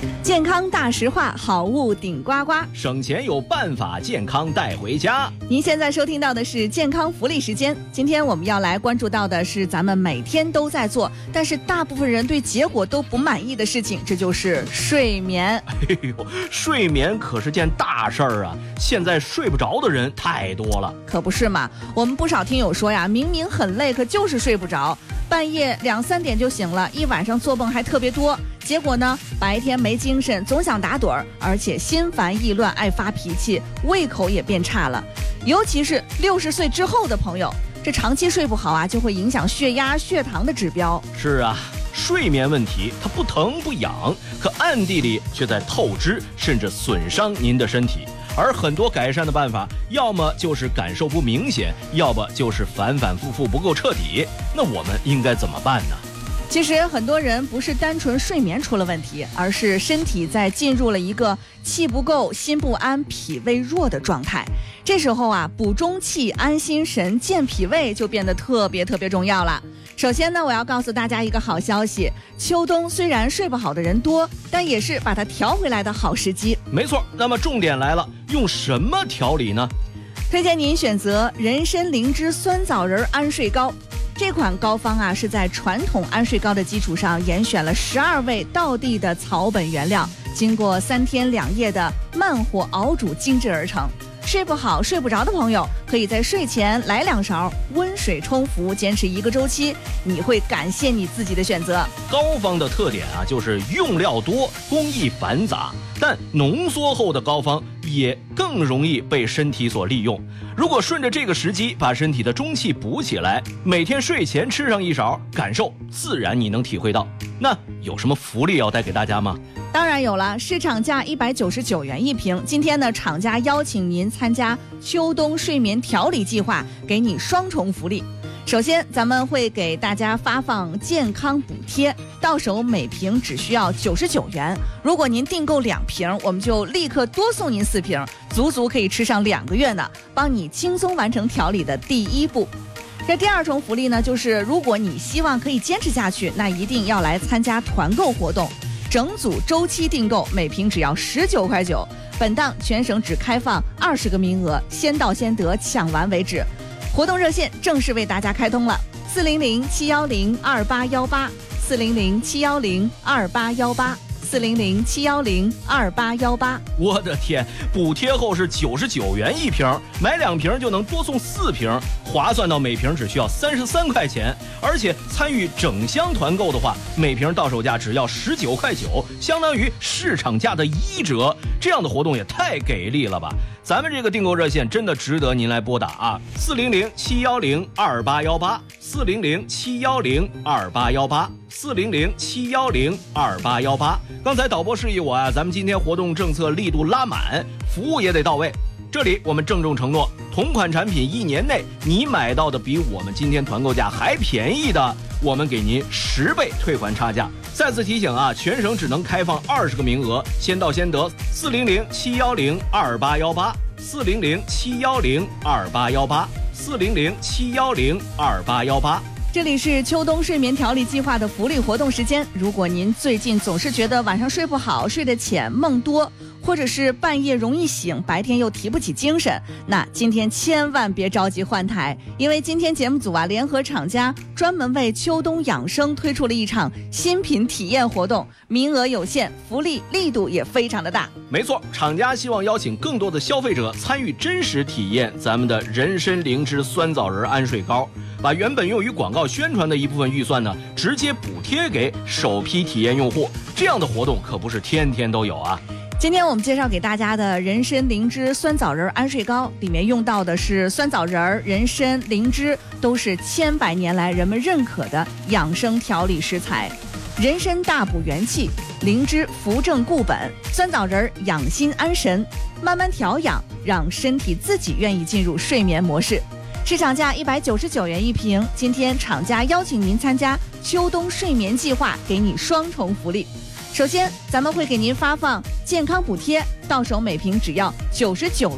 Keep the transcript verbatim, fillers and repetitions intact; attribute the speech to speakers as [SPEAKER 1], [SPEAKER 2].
[SPEAKER 1] 健康大实话，好物顶呱呱，
[SPEAKER 2] 省钱有办法，健康带回家。
[SPEAKER 1] 您现在收听到的是健康福利时间。今天我们要来关注到的是咱们每天都在做，但是大部分人对结果都不满意的事情，这就是睡眠。
[SPEAKER 2] 哎呦，睡眠可是件大事儿啊！现在睡不着的人太多了。
[SPEAKER 1] 可不是嘛，我们不少听友说呀，明明很累，可就是睡不着，半夜两三点就醒了，一晚上做梦还特别多。结果呢，白天没精神，总想打盹儿，而且心烦意乱，爱发脾气，胃口也变差了。尤其是六十岁之后的朋友，这长期睡不好啊，就会影响血压、血糖的指标。
[SPEAKER 2] 是啊，睡眠问题它不疼不痒，可暗地里却在透支，甚至损伤您的身体。而很多改善的办法，要么就是感受不明显，要么就是反反复复不够彻底。那我们应该怎么办呢？
[SPEAKER 1] 其实很多人不是单纯睡眠出了问题，而是身体在进入了一个气不够、心不安、脾胃弱的状态。这时候啊，补中气、安心神、健脾胃就变得特别特别重要了。首先呢，我要告诉大家一个好消息，秋冬虽然睡不好的人多，但也是把它调回来的好时机。
[SPEAKER 2] 没错，那么重点来了，用什么调理呢？
[SPEAKER 1] 推荐您选择人参灵芝酸枣仁安睡膏。这款膏方啊，是在传统安睡膏的基础上严选了十二味道地的草本原料，经过三天两夜的慢火熬煮精制而成。睡不好睡不着的朋友，可以在睡前来两勺，温水冲服，坚持一个周期，你会感谢你自己的选择。
[SPEAKER 2] 膏方的特点啊，就是用料多，工艺繁杂，但浓缩后的膏方也更容易被身体所利用。如果顺着这个时机把身体的中气补起来，每天睡前吃上一勺，感受自然你能体会到。那有什么福利要带给大家吗？
[SPEAKER 1] 当然有了，市场价一百九十九元一瓶。今天呢，厂家邀请您参加秋冬睡眠调理计划，给你双重福利。首先，咱们会给大家发放健康补贴，到手每瓶只需要九十九元。如果您订购两瓶，我们就立刻多送您四瓶，足足可以吃上两个月呢，帮你轻松完成调理的第一步。这第二重福利呢，就是如果你希望可以坚持下去，那一定要来参加团购活动。整组周期订购，每瓶只要十九块九。本档全省只开放二十个名额，先到先得，抢完为止。活动热线正式为大家开通了，四零零七幺零二八幺八，四零零七幺零二八幺八，四零零七幺零二八幺八。
[SPEAKER 2] 我的天，补贴后是九十九元一瓶，买两瓶就能多送四瓶，划算到每瓶只需要三十三块钱。而且参与整箱团购的话，每瓶到手价只要十九块九，相当于市场价的一折。这样的活动也太给力了吧！咱们这个订购热线真的值得您来拨打啊！四零零七幺零二八幺八，四零零七幺零二八幺八，四零零七幺零二八幺八。刚才导播示意我啊，咱们今天活动政策力度拉满，服务也得到位。这里我们郑重承诺，同款产品一年内你买到的比我们今天团购价还便宜的，我们给您十倍退还差价。再次提醒啊，全省只能开放二十个名额，先到先得。四零零七幺零二八幺八，四零零七幺零二八幺八，四零零七幺零二八幺八。
[SPEAKER 1] 这里是秋冬睡眠调理计划的福利活动时间。如果您最近总是觉得晚上睡不好、睡得浅、梦多，或者是半夜容易醒，白天又提不起精神，那今天千万别着急换台，因为今天节目组啊联合厂家专门为秋冬养生推出了一场新品体验活动，名额有限，福利力度也非常的大。
[SPEAKER 2] 没错，厂家希望邀请更多的消费者参与真实体验咱们的人参灵芝酸枣仁安睡膏，把原本用于广告宣传的一部分预算呢，直接补贴给首批体验用户。这样的活动可不是天天都有啊。
[SPEAKER 1] 今天我们介绍给大家的人参灵芝酸枣仁安睡膏，里面用到的是酸枣仁、人参、灵芝，都是千百年来人们认可的养生调理食材。人参大补元气，灵芝扶正固本，酸枣仁养心安神，慢慢调养，让身体自己愿意进入睡眠模式。市场价一百九十九元一瓶，今天厂家邀请您参加秋冬睡眠计划，给你双重福利。首先，咱们会给您发放健康补贴，到手每瓶只要九十九